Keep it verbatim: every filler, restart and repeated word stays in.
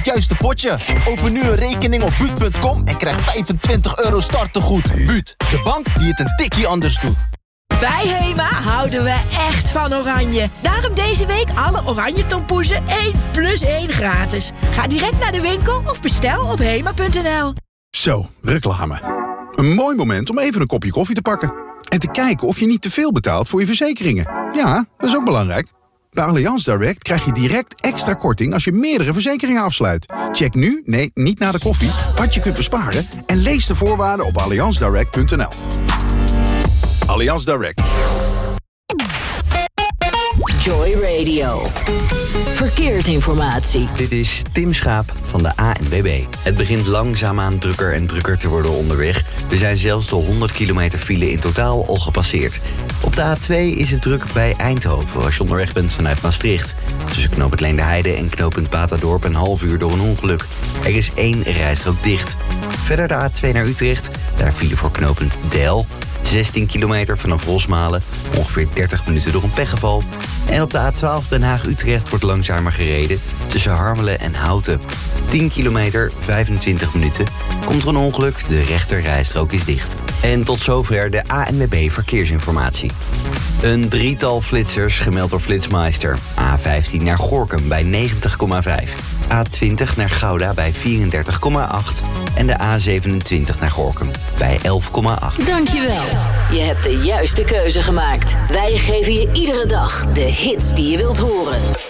het juiste potje. Open nu een rekening op buut punt com en krijg vijfentwintig euro startegoed. Buut, de bank die het een tikkie anders doet. Bij Hema houden we echt van oranje. Daarom deze week alle oranje tompoezen één plus één gratis. Ga direct naar de winkel of bestel op hema punt n l. Zo, reclame. Een mooi moment om even een kopje koffie te pakken. En te kijken of je niet te veel betaalt voor je verzekeringen. Ja, dat is ook belangrijk. Bij Allianz Direct krijg je direct extra korting als je meerdere verzekeringen afsluit. Check nu, nee, niet na de koffie, wat je kunt besparen... en lees de voorwaarden op allianz direct punt n l. Allianz Direct. Joy Radio. Verkeersinformatie. Dit is Tim Schaap van de A N W B. Het begint langzaamaan drukker en drukker te worden onderweg. We zijn zelfs de honderd kilometer file in totaal al gepasseerd. Op de A twee is het druk bij Eindhoven als je onderweg bent vanuit Maastricht. Tussen knooppunt Leenderheide en knooppunt Batadorp een half uur door een ongeluk. Er is één rijstrook dicht. Verder de A twee naar Utrecht. Daar file voor knooppunt Deil. zestien kilometer vanaf Rosmalen, ongeveer dertig minuten door een pechgeval. En op de A twaalf Den Haag-Utrecht wordt langzamer gereden tussen Harmelen en Houten. tien kilometer, vijfentwintig minuten. Komt er een ongeluk, de rechterrijstrook is dicht. En tot zover de A N W B Verkeersinformatie. Een drietal flitsers gemeld door Flitsmeister. A vijftien naar Gorinchem bij negentig komma vijf. A twintig naar Gouda bij vierendertig komma acht. En de A zevenentwintig naar Gorinchem bij elf komma acht. Dankjewel. Je hebt de juiste keuze gemaakt. Wij geven je iedere dag de hits die je wilt horen.